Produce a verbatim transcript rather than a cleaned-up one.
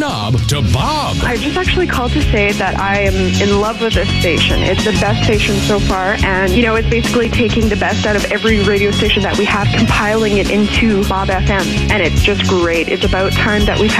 job to Bob. I just actually called to say that I am in love with this station. It's the best station so far, and, you know, it's basically taking the best out of every radio station that we have, compiling it into Bob F M, and it's just great. It's about time that we've